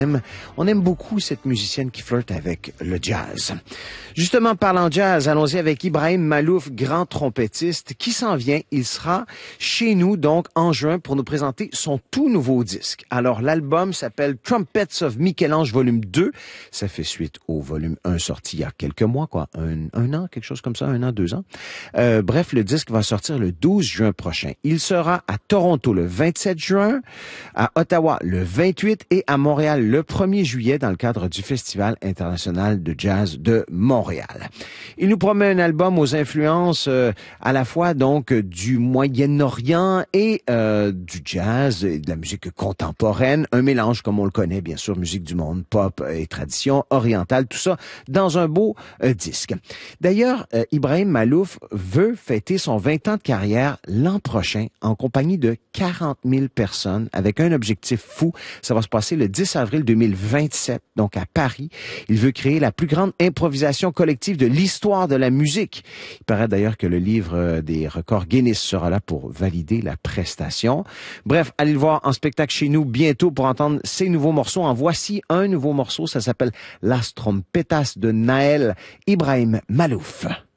On aime beaucoup cette musicienne qui flirte avec le jazz. Justement, parlant jazz, allons-y avec Ibrahim Malouf, grand trompettiste, qui s'en vient. Il sera chez nous, donc, en juin, pour nous présenter son tout nouveau disque. Alors, l'album s'appelle Trumpets of Michel-Ange, volume 2. Ça fait suite au volume 1 sorti il y a quelques mois, quoi. Un an, quelque chose comme ça, 1 an, 2 ans. Bref, le disque va sortir le 12 juin prochain. Il sera à Toronto le 27 juin, à Ottawa le 28 et à Montréal le 1er juillet dans le cadre du Festival international de jazz de Montréal. Il nous promet un album aux influences à la fois donc du Moyen-Orient et du jazz et de la musique contemporaine, un mélange comme on le connaît bien sûr, musique du monde, pop et tradition orientale, tout ça dans un beau disque. D'ailleurs, Ibrahim Malouf veut fêter son 20 ans de carrière l'an prochain en compagnie de 40 000 personnes avec un objectif fou. Ça va se passer le 10 avril 2027, donc à Paris. Il veut créer la plus grande improvisation collective de l'histoire de la musique. Il paraît d'ailleurs que le livre des records Guinness sera là pour valider la prestation. Bref, allez le voir en spectacle chez nous bientôt pour entendre ses nouveaux morceaux. En voici un nouveau morceau, ça s'appelle Las Trompetas de Naël Ibrahim Malouf.